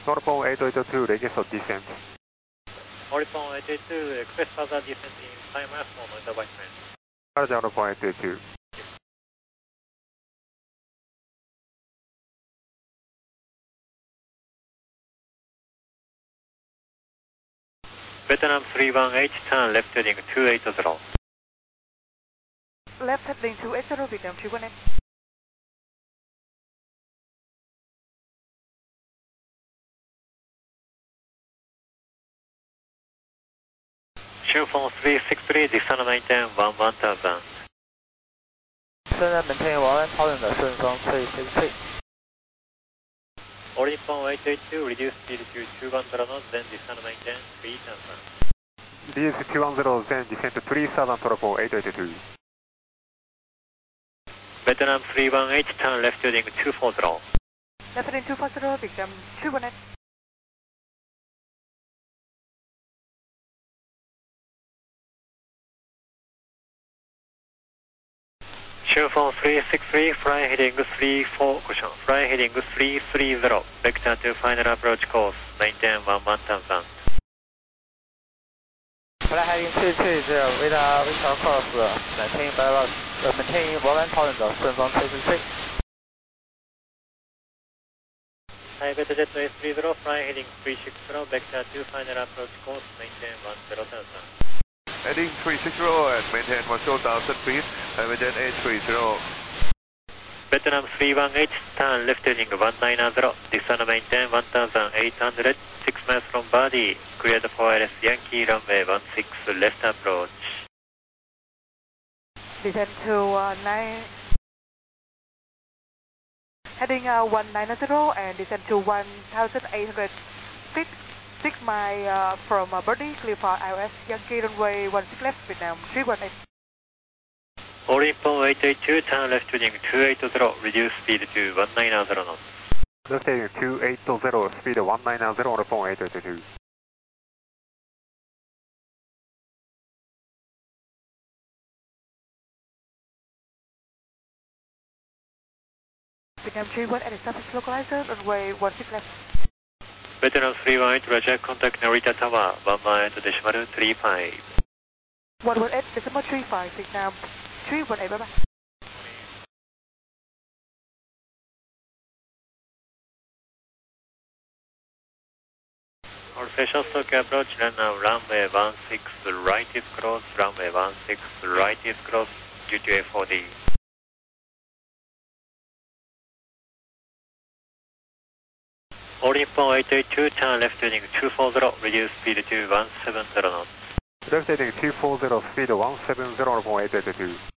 Northbound 882, register descent. Northbound 882, expect further descent in 5 miles from the white man. Roger, Northbound 882. Vietnam 318, turn left heading 280. Left heading 280, Vietnam 318. Shunfeng 363, descend maintain 1000. 现在 maintain 11,000的顺风363。 Northbound 882, reduce speed to 210 knots, then descend maintain 3000. Reduce 210, then descent to 3000, Northbound 882. Vietnam 318, turn left heading 240. Left heading 240, Vietnam 318. Shunfeng 363, fly heading 330, vector to final approach course, maintain 1000. Fly heading 330, Vector course, maintain 11,000的顺风363。 Private jet S30, fly heading 360, vector to final approach course, maintain 10,000. Heading 360 and maintain 10,000 feet, private jet A30. Vietnam 318, turn left heading 190, descend maintain 1800, 6 miles from body, cleared for LS Yankee runway 16, left approach. Descend to heading 190 and descend to 1,800 feet, 6 miles from body, clear for LS Yankee runway 16 left, Vietnam 318. Northbound 882, turn left heading 280, reduce speed to 190 knots. Left heading 280, speed 190, Northbound 882. Vietnam 318 establish localizer, runway 16 left. Vietnam 318, roger, contact Narita Tower, 118.35. 118.35, Vietnam 318, bye-bye. Our special stock approach, runway 16, right is cross, runway 16, right is cross, due to FOD. Northbound 882, turn left heading 240, reduce speed to 170 knots. Left heading 240, speed 170, Northbound 882.